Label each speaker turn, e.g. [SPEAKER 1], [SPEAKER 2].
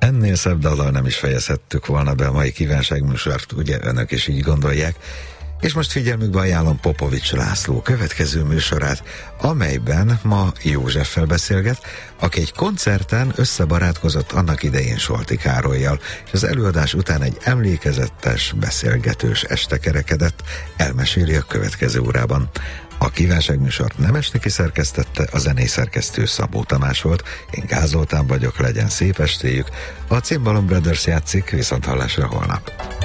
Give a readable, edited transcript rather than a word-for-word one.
[SPEAKER 1] Ennél szebb dallal nem is fejezhettük volna be a mai kívánságműsort, ugye önök is így gondolják. És most figyelmükbe ajánlom Popovics László következő műsorát, amelyben ma Józseffel beszélget, aki egy koncerten összebarátkozott annak idején Solti Károllyal, és az előadás után egy emlékezetes, beszélgetős este kerekedett, elmeséli a következő órában. A kívánságműsort Nemesniki szerkesztette, a zenészerkesztő Szabó Tamás volt, én Gáz Zoltán vagyok, legyen szép estéjük. A Cimbalom Brothers játszik, viszont hallásra holnap.